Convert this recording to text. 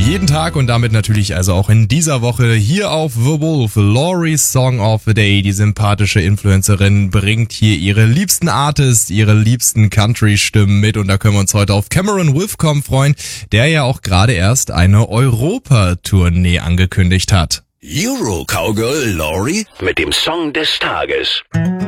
Jeden Tag und damit natürlich also auch in dieser Woche hier auf The Wolf, Laurie's Song of the Day. Die sympathische Influencerin bringt hier ihre liebsten Artists, ihre liebsten Country-Stimmen mit und da können wir uns heute auf Cameron Withcomb freuen, der ja auch gerade erst eine Europa-Tournee angekündigt hat. Euro Cowgirl Laurie mit dem Song des Tages.